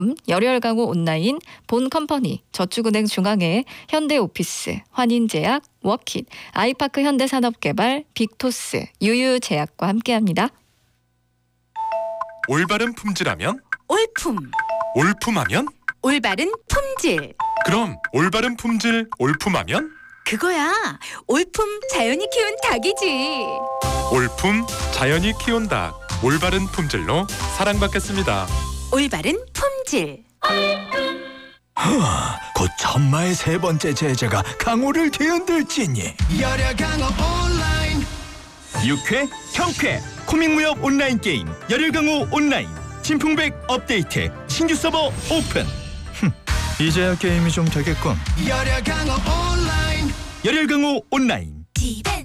열혈강호 온라인, 본컴퍼니, 저축은행 중앙회, 현대오피스, 환인제약, 워킷, 아이파크 현대산업개발, 빅토스, 유유제약과 함께합니다. 올바른 품질하면 올품, 올품하면 올바른 품질. 그럼 올바른 품질 올품하면 그거야. 올품 자연이 키운 닭이지. 올품 자연이 키운 닭 올바른 품질로 사랑받겠습니다. 올바른 품질. 곧 천마의 세 번째 제자가 강호를 뒤흔들지니. 열혈 강호 온라인. 유쾌, 형쾌, 코믹무협 온라인 게임 열혈강호 온라인 진풍백 업데이트 신규 서버 오픈. 이제야 게임이 좀 되겠군. 열혈 강호 온라인. 열혈강호 온라인.